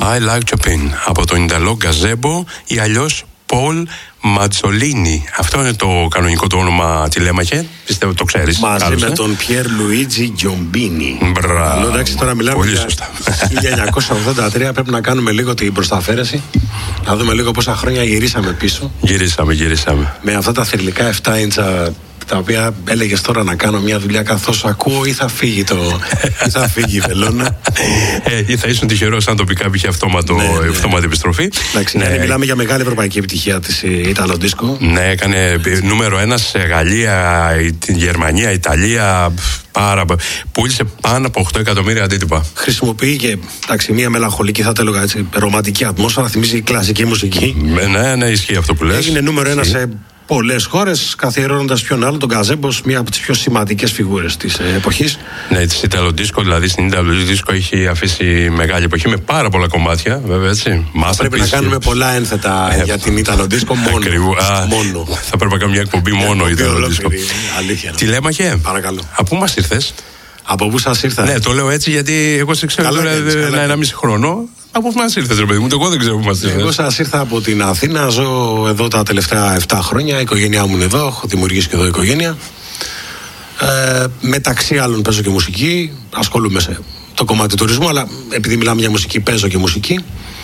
I like Chopin από τον Ιταλό Γκαζέμπο ή αλλιώς Paul Ματσολίνι. Αυτό είναι το κανονικό του όνομα, Τηλέμαχε. Πιστεύω το ξέρεις. Μαζί με τον Πιέρ Λουίτζι Γκιομπίνι. Μπράβο. Εντάξει, τώρα μιλάμε πολύ για σωστά. 1983. Πρέπει να κάνουμε λίγο την προσταφαίρεση. Να δούμε λίγο πόσα χρόνια γυρίσαμε πίσω. Γυρίσαμε. Με αυτά τα θρυλικά 7 ίντσα, τα οποία έλεγες τώρα να κάνω μια δουλειά καθώς ακούω, ή θα φύγει η βελόνα. Ή θα ήσουν τυχερός αν το pick-up είχε αυτόματη επιστροφή. Εντάξει, μιλάμε για μεγάλη ευρωπαϊκή επιτυχία της Ιταλο Disco. Ναι, έκανε νούμερο 1 σε Γαλλία, Γερμανία, Ιταλία. Πούλησε πάνω από 8 εκατομμύρια αντίτυπα. Χρησιμοποιεί και μια μελαγχολική, θα το έλεγα έτσι, ρομαντική ατμόσφαιρα, θυμίζει κλασική μουσική. Ναι, ισχύει αυτό που λες. Έγινε νούμερο 1 σε πολλές χώρες, καθιερώνοντας ποιον άλλο, τον Γκαζέμπος, μία από τις πιο σημαντικές φιγούρες της εποχής. Ναι, της Ιταλο Disco, δηλαδή στην Ιταλο Disco έχει αφήσει μεγάλη εποχή με πάρα πολλά κομμάτια, βέβαια έτσι. Πρέπει να κάνουμε πολλά ένθετα για την Ιταλο Disco μόνο. Θα πρέπει να κάνουμε μια εκπομπή μόνο για Ιταλο Disco. Τηλέμαχε, παρακαλώ. Από πού μας ήρθες? Από πού σας ήρθα? Ναι, το λέω έτσι γιατί εγώ σε ξέρω τώρα 1,5 χρόνο. Από πού μας ήρθες, ρε παιδί μου? Εγώ δεν ξέρω πού μας ήρθες. Εγώ σας ήρθα από την Αθήνα. Ζω εδώ τα τελευταία 7 χρόνια. Η οικογένειά μου είναι εδώ. Έχω δημιουργήσει και εδώ οικογένεια. Μεταξύ άλλων παίζω και μουσική. Ασχολούμαι σε το κομμάτι τουρισμού, αλλά επειδή μιλάμε για μουσική, παίζω και μουσική.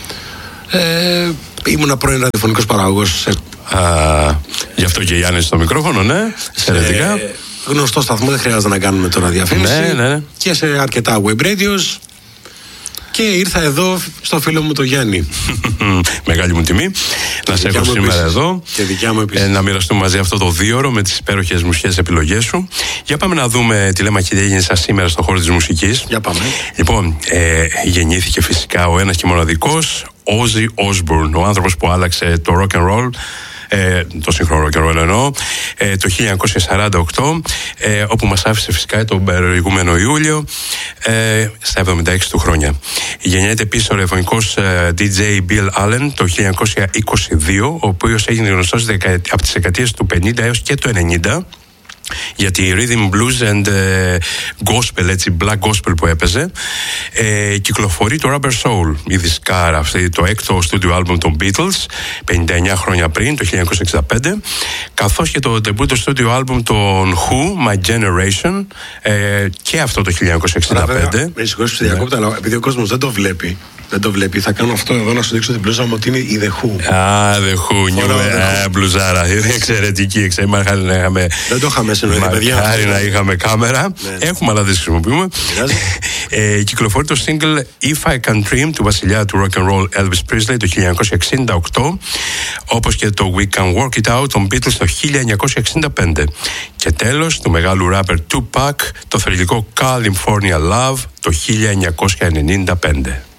Ήμουν πρώην ραδιοφωνικός παραγωγός. Γι' αυτό και Γιάννη στο μικρόφωνο, ναι. Εξαιρετικά. Γνωστό σταθμό, δεν χρειάζεται να κάνουμε τώρα διαφήμιση. Ναι. Και σε αρκετά web radios. Και ήρθα εδώ στο φίλο μου τον Γιάννη. Μεγάλη μου τιμή να σε έχω σήμερα εδώ. Και δικιά μου επίσης. Να μοιραστούμε μαζί αυτό το 2ωρο με τις υπέροχες μουσικές επιλογές σου. Για πάμε να δούμε τι λέμε και έγινε σήμερα στον χώρο της μουσικής. Για πάμε. Λοιπόν, γεννήθηκε φυσικά ο ένας και μοναδικός Ozzy Osbourne, ο άνθρωπος που άλλαξε το rock and roll. Το σύγχρονο rock and roll εννοώ, το 1948, όπου μας άφησε φυσικά τον προηγούμενο Ιούλιο, στα 76 του χρόνια. Γεννιέται επίσης ο ραδιοφωνικός DJ Bill Allen το 1922, ο οποίος έγινε γνωστός από τις δεκαετίες του 50 έως και το 90 για τη rhythm blues and gospel, έτσι, black gospel που έπαιζε. Κυκλοφορεί το Rubber Soul, η δισκάρα αυτή, το έκτο studio album των Beatles, 59 χρόνια πριν, το 1965, καθώς και το debut το studio album των Who, My Generation, και αυτό το 1965. Με συγχωρείς που διακόπτω, αλλά επειδή ο κόσμος δεν το βλέπει, θα κάνω αυτό εδώ να σου δείξω την μπλούζα μου ότι είναι η The Who. The Who, μπλουζάρα. Είναι εξαιρετική. Δεν το είχαμε συνοηθεί, παιδιά. Χάρη να είχαμε κάμερα. Έχουμε, αλλά δεν τη χρησιμοποιούμε. Κυκλοφορεί το single If I Can Dream του βασιλιά του rock and roll Elvis Presley το 1968, όπως και το We Can Work It Out των Beatles το 1965. Και τέλος, του μεγάλου rapper Tupac, το θρυλικό California Love το 1995.